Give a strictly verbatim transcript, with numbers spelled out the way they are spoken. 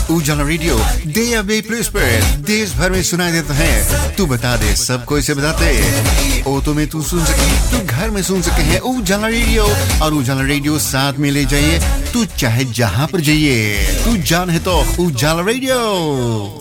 उजाला radio day अवे place पर देश भर में सुनाई देता है। तू बता दे, सबको इसे बताते। ऑटो में तू सुन सके, तू घर में सुन सके है उजाला रेडियो। और उजाला रेडियो साथ में ले जाइए, तू चाहे जहां पर जाइए, तू जान है तो उजाला रेडियो।